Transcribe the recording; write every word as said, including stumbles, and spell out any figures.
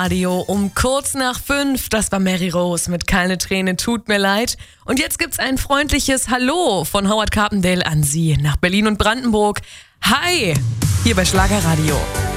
Radio um kurz nach fünf. Das war Mary Rose mit Keine Träne, tut mir leid. Und jetzt gibt's ein freundliches Hallo von Howard Carpendale an Sie nach Berlin und Brandenburg. Hi, hier bei Schlagerradio.